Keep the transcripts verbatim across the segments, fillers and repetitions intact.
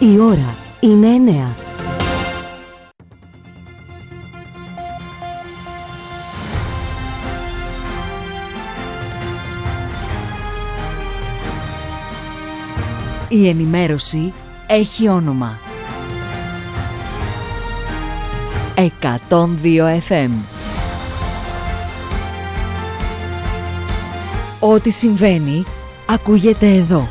Η ώρα είναι εννέα. Η ενημέρωση έχει όνομα. εκατόν δύο εφ εμ. Ό,τι συμβαίνει, ακούγεται εδώ.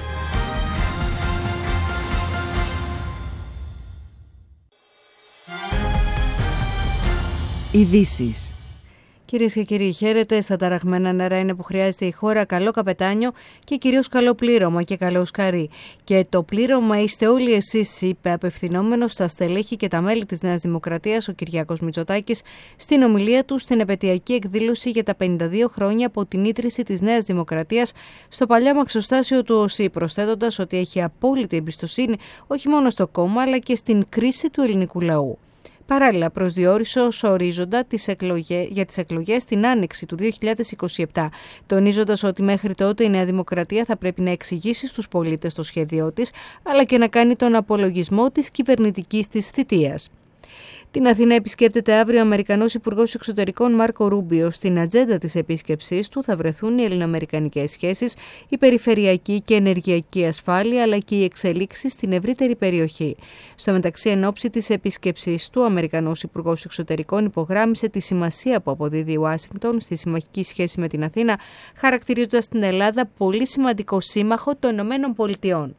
Ειδήσεις. Κυρίες και κύριοι, χαίρετε. Στα ταραγμένα νερά είναι που χρειάζεται η χώρα καλό καπετάνιο και κυρίως καλό πλήρωμα και καλό σκαρί. Και το πλήρωμα είστε όλοι εσείς, είπε απευθυνόμενος στα στελέχη και τα μέλη της Νέας Δημοκρατίας ο Κυριάκος Μητσοτάκης στην ομιλία του στην επετειακή εκδήλωση για τα πενήντα δύο χρόνια από την ίδρυση της Νέας Δημοκρατίας στο παλιό μαξοστάσιο του ΟΣΥ, προσθέτοντας ότι έχει απόλυτη εμπιστοσύνη όχι μόνο στο κόμμα αλλά και στην κρίση του ελληνικού λαού. Παράλληλα, προσδιορίσε ως ορίζοντα τις εκλογές, για τις εκλογές την άνοιξη του δύο χιλιάδες είκοσι επτά, τονίζοντας ότι μέχρι τότε η Νέα Δημοκρατία θα πρέπει να εξηγήσει στους πολίτες το σχέδιό της, αλλά και να κάνει τον απολογισμό της κυβερνητικής της θητείας. Την Αθήνα επισκέπτεται αύριο ο Αμερικανός Υπουργός Εξωτερικών Μάρκο Ρούμπιο. Στην ατζέντα της επίσκεψής του θα βρεθούν οι ελληνοαμερικανικές σχέσεις, η περιφερειακή και ενεργειακή ασφάλεια, αλλά και οι εξελίξεις στην ευρύτερη περιοχή. Στο μεταξύ, εν ώψη της επίσκεψής του, ο Αμερικανός Υπουργός Εξωτερικών υπογράμμισε τη σημασία που αποδίδει η Ουάσιγκτον στη συμμαχική σχέση με την Αθήνα, χαρακτηρίζοντας την Ελλάδα πολύ σημαντικό σύμμαχο των Ηνωμένων Πολιτειών.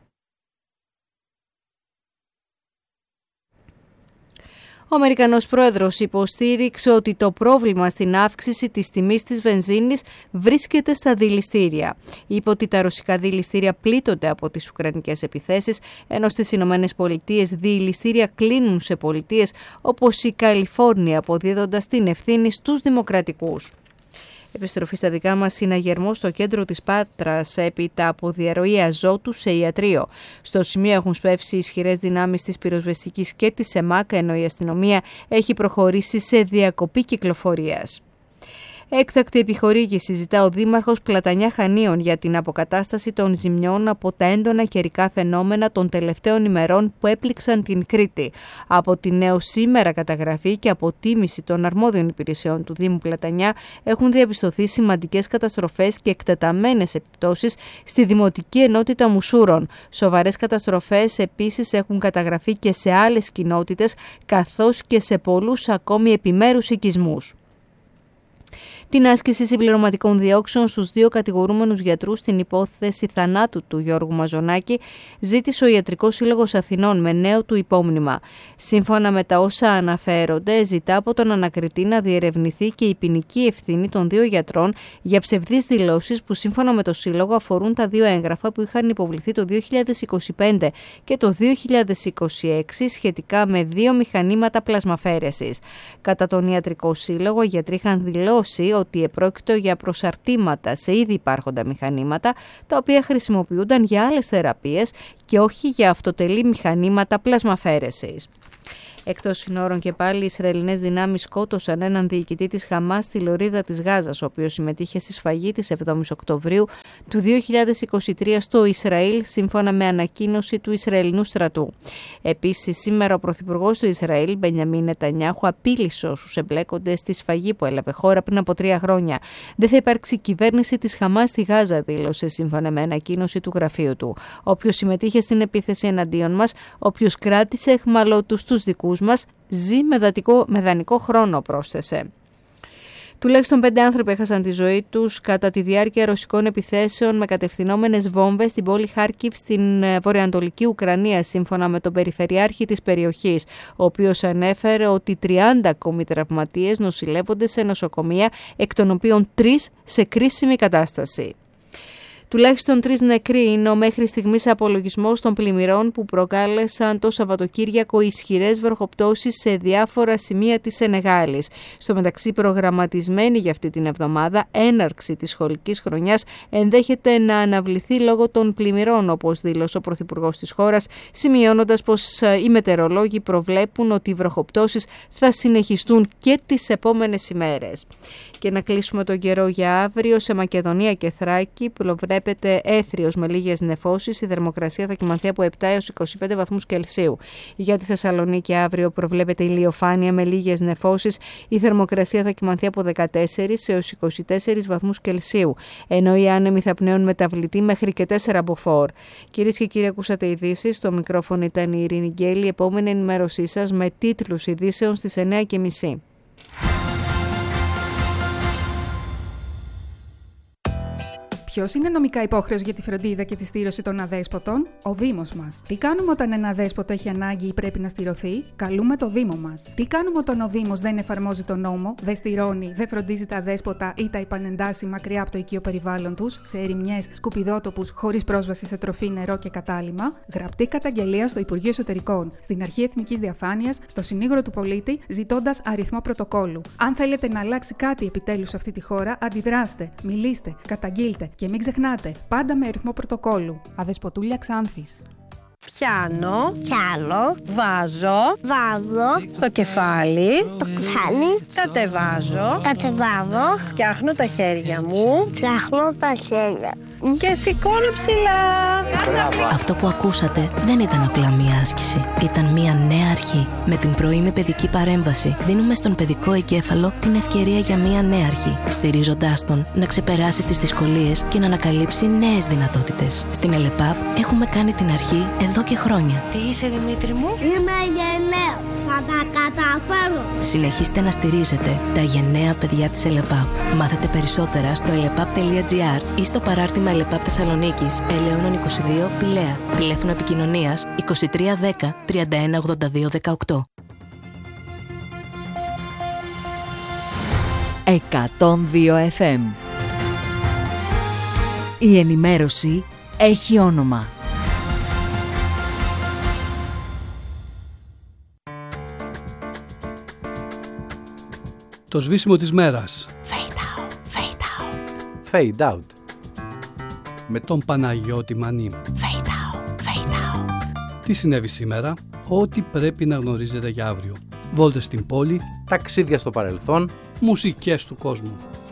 Ο Αμερικανός πρόεδρος υποστήριξε ότι το πρόβλημα στην αύξηση της τιμής της βενζίνης βρίσκεται στα δειλιστήρια. Είπε ότι τα ρωσικά δειλιστήρια πλήττονται από τις ουκρανικές επιθέσεις, ενώ στις Ηνωμένες Πολιτείες δειλιστήρια κλείνουν σε πολιτείες όπως η Καλιφόρνια, αποδίδοντας την ευθύνη στους δημοκρατικούς. Επιστροφή στα δικά μας, συναγερμό στο κέντρο της Πάτρας έπειτα από διαρροή αζότου σε ιατρείο. Στο σημείο έχουν σπεύσει ισχυρές δυνάμεις της πυροσβεστικής και της ΕΜΑΚ, ενώ η αστυνομία έχει προχωρήσει σε διακοπή κυκλοφορίας. Έκτακτη επιχορήγηση ζητά ο Δήμαρχος Πλατανιά Χανίων για την αποκατάσταση των ζημιών από τα έντονα καιρικά φαινόμενα των τελευταίων ημερών που έπληξαν την Κρήτη. Από την έως σήμερα καταγραφή και αποτίμηση των αρμόδιων υπηρεσιών του Δήμου Πλατανιά έχουν διαπιστωθεί σημαντικές καταστροφές και εκτεταμένες επιπτώσεις στη Δημοτική Ενότητα Μουσούρων. Σοβαρές καταστροφές επίσης έχουν καταγραφεί και σε άλλες κοινότητες, καθώς και σε πολλούς ακόμη επιμέρους οικισμούς. Την άσκηση συμπληρωματικών διώξεων στους δύο κατηγορούμενους γιατρούς στην υπόθεση θανάτου του Γιώργου Μαζονάκη ζήτησε ο Ιατρικός Σύλλογος Αθηνών με νέο του υπόμνημα. Σύμφωνα με τα όσα αναφέρονται, ζητά από τον ανακριτή να διερευνηθεί και η ποινική ευθύνη των δύο γιατρών για ψευδείς δηλώσεις που σύμφωνα με το Σύλλογο αφορούν τα δύο έγγραφα που είχαν υποβληθεί το δύο χιλιάδες είκοσι πέντε και το δύο χιλιάδες είκοσι έξι σχετικά με δύο μηχανήματα πλασμαφέρεσης. Κατά τον Ιατρικό Σύλλογο, οι γιατροί είχαν δηλώσει ότι επρόκειτο για προσαρτήματα σε ήδη υπάρχοντα μηχανήματα, τα οποία χρησιμοποιούνταν για άλλες θεραπείες και όχι για αυτοτελή μηχανήματα πλασμαφέρεσης. Εκτός συνόρων και πάλι, οι Ισραηλινές δυνάμεις σκότωσαν έναν διοικητή της Χαμάς στη λωρίδα της Γάζας, ο οποίος συμμετείχε στη σφαγή της εβδόμης Οκτωβρίου του δύο χιλιάδες είκοσι τρία στο Ισραήλ, σύμφωνα με ανακοίνωση του Ισραηλινού στρατού. Επίσης, σήμερα ο Πρωθυπουργός του Ισραήλ, Μπενιαμίν Νετανιάχου, απείλησε όσους εμπλέκονται στη σφαγή που έλαβε χώρα πριν από τρία χρόνια. Δεν θα υπάρξει κυβέρνηση της Χαμάς στη Γάζα, δήλωσε σύμφωνα με ανακοίνωση του γραφείου του. Όποιος συμμετείχε στην επίθεση εναντίον μας, όποιος κράτησε εχμαλώτους τους δικούς μας, ζει με, δατικό, με δανεικό χρόνο, πρόσθεσε. Τουλάχιστον πέντε άνθρωποι έχασαν τη ζωή τους κατά τη διάρκεια ρωσικών επιθέσεων με κατευθυνόμενες βόμβες στην πόλη Χάρκιβ στην βορειοανατολική Ουκρανία, σύμφωνα με τον περιφερειάρχη της περιοχής, ο οποίος ανέφερε ότι τριάντα ακόμη τραυματίες νοσηλεύονται σε νοσοκομεία, εκ των οποίων τρεις σε κρίσιμη κατάσταση. Τουλάχιστον τρεις νεκροί είναι ο μέχρι στιγμής απολογισμός των πλημμυρών που προκάλεσαν το Σαββατοκύριακο ισχυρές βροχοπτώσεις σε διάφορα σημεία της Σενεγάλης. Στο μεταξύ, προγραμματισμένη για αυτή την εβδομάδα έναρξη της σχολικής χρονιάς ενδέχεται να αναβληθεί λόγω των πλημμυρών, όπως δήλωσε ο Πρωθυπουργός της χώρας, σημειώνοντας πως οι μετεωρολόγοι προβλέπουν ότι οι βροχοπτώσεις θα συνεχιστούν και τις επόμενες ημέρες. Και να κλείσουμε τον καιρό για αύριο. Σε Μακεδονία και Θράκη προβλέπεται προβλέπεται έθριος με λίγες νεφώσεις. Η θερμοκρασία θα κυμανθεί από επτά έως είκοσι πέντε βαθμούς Κελσίου. Για τη Θεσσαλονίκη αύριο προβλέπεται ηλιοφάνεια με λίγες νεφώσεις. Η θερμοκρασία θα κυμανθεί από δεκατέσσερις έως είκοσι τέσσερις βαθμούς Κελσίου. Ενώ οι άνεμοι θα πνέουν μεταβλητή μέχρι και τέσσερα μποφόρ. Κυρίες και κύριοι, ακούσατε ειδήσεις. Στο μικρόφωνο ήταν η Ειρήνη Γκέλη. Η επόμενη ενημέρωσή σας με τίτλους ειδήσεων στις εννιά και μισή. Ποιος είναι νομικά υπόχρεος για τη φροντίδα και τη στήρωση των αδέσποτων? Ο Δήμος μας. Τι κάνουμε όταν ένα αδέσποτο έχει ανάγκη ή πρέπει να στηρωθεί? Καλούμε το Δήμο μας. Τι κάνουμε όταν ο Δήμος δεν εφαρμόζει τον νόμο, δεν στηρώνει, δεν φροντίζει τα αδέσποτα ή τα επανεντάσσει μακριά από το οικείο περιβάλλον τους, σε ερημιές, σκουπιδότοπους, χωρίς πρόσβαση σε τροφή, νερό και κατάλυμμα? Γραπτή καταγγελία στο Υπουργείο Εσωτερικών, στην Αρχή Εθνικής Διαφάνειας, στο Συνήγορο του Πολίτη, ζητώντας αριθμό πρωτοκόλου. Αν θέλετε να αλλάξει κάτι επιτέλους σε αυτή τη χώρα, αντιδράστε, μιλήστε, καταγγείλτε. Και μην ξεχνάτε, πάντα με αριθμό πρωτοκόλου. Αδεσποτούλια Ξάνθης. Πιάνω, πιάνω, βάζω, βάζω, στο κεφάλι, το κεφάλι, κατεβάζω, κατεβάζω, φτιάχνω τα χέρια μου, φτιάχνω τα χέρια και σηκώνω ψηλά. Αυτό που ακούσατε δεν ήταν απλά μία άσκηση. Ήταν μία νέα αρχή. Με την πρωινή παιδική παρέμβαση δίνουμε στον παιδικό εγκέφαλο την ευκαιρία για μία νέα αρχή, στηρίζοντάς τον να ξεπεράσει τις δυσκολίες και να ανακαλύψει νέες δυνατότητες. Στην ΕΛΕΠΑΠ έχουμε κάνει την αρχή εδώ και χρόνια. Τι είσαι, Δημήτρη μου? Είμαι γενναίος. Θα τα καταφέρω. Συνεχίστε να στηρίζετε τα γενναία παιδιά της ΕΛΕΠΑΠ. Μάθετε περισσότερα στο ελεπαπ τελεία τζι άρ ή στο παράρτημα ΕΛΕΠΑΠ Θεσσαλονίκης, Ελαιώνων είκοσι δύο, Πηλαία. Τηλέφωνο επικοινωνίας είκοσι τρία δέκα τριάντα ένα ογδόντα δύο δεκαοκτώ. εκατόν δύο εφ εμ. Η ενημέρωση έχει όνομα. Το σβήσιμο της μέρας. Fade out, fade out. Fade out. Με τον Παναγιώτη Μανή. Fade out, fade out. Τι συνέβη σήμερα? Ό,τι πρέπει να γνωρίζετε για αύριο. Βόλτες στην πόλη. Ταξίδια στο παρελθόν. Μουσικές του κόσμου.